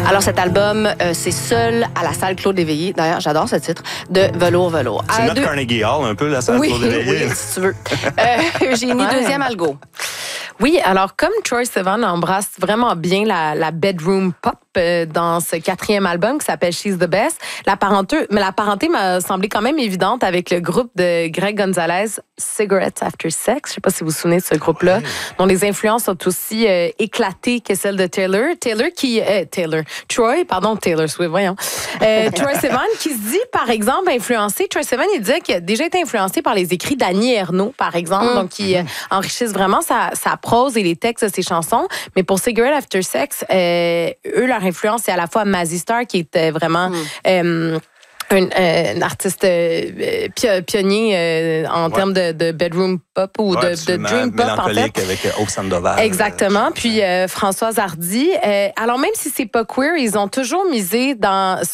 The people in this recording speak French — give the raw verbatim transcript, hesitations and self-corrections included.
Alors cet album, euh, c'est Seul à la salle Claude Éveillé. D'ailleurs, j'adore ce titre, de Velours Velours. C'est Euh, notre deux... Carnegie Hall, un peu, la salle Oui, Claude Éveillé. oui, si tu veux. Euh, Eugénie, Ouais. deuxième algo. Oui, alors comme Troye Sivan embrasse vraiment bien la, la bedroom pop euh, dans ce quatrième album qui s'appelle She's the Best, la parenté, mais la parenté m'a semblé quand même évidente avec le groupe de Greg Gonzalez, Cigarettes After Sex. Je sais pas si vous vous souvenez de ce groupe-là, ouais. dont les influences sont aussi euh, éclatées que celles de Taylor. Taylor qui... Euh, Taylor. Troy, pardon, Taylor Swift, voyons. Euh, Troye Sivan qui se dit, par exemple, influencé. Troye Sivan, il disait qu'il a déjà été influencé par les écrits d'Annie Ernaux, par exemple, mm. donc qui euh, enrichissent vraiment sa, sa prose et les textes de ses chansons. Mais pour Cigarette After Sex, euh, eux, leur influence, c'est à la fois Mazzy Star, qui était vraiment... Mm. Euh, Un, euh, un artiste euh, pionnier euh, en ouais. termes de, de bedroom pop ou ouais, de, de dream pop, en fait. Avec euh, Au Sandoval. Exactement. Euh, Puis euh, Françoise Hardy. Euh, alors, même si c'est pas queer, ils ont toujours misé dans